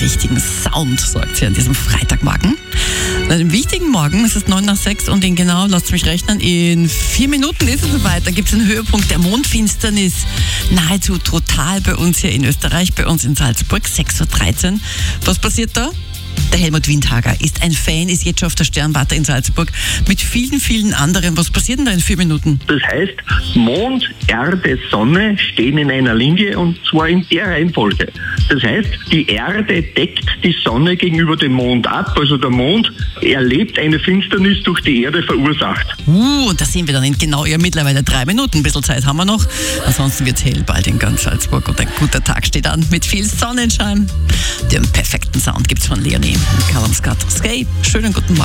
richtigen Sound sorgt sie an diesem Freitagmorgen. An einem wichtigen Morgen, es ist 6:09 und in genau, lasst mich rechnen, in 4 Minuten ist es soweit. Dann gibt es einen Höhepunkt der Mondfinsternis, nahezu total bei uns hier in Österreich, bei uns in Salzburg, 6:13 Uhr. Was passiert da? Der Helmut Windhager ist ein Fan, ist jetzt schon auf der Sternwarte in Salzburg mit vielen, vielen anderen. Was passiert denn da in 4 Minuten? Das heißt, Mond, Erde, Sonne stehen in einer Linie und zwar in der Reihenfolge. Das heißt, die Erde deckt die Sonne gegenüber dem Mond ab. Also der Mond erlebt eine Finsternis durch die Erde verursacht. Und das sehen wir dann in genau mittlerweile 3 Minuten. Ein bisschen Zeit haben wir noch. Ansonsten wird es hell bald in ganz Salzburg und ein guter Tag steht an mit viel Sonnenschein. Den perfekten Sound gibt's von Leonie. Callum Scott. Skate. Schönen guten Morgen.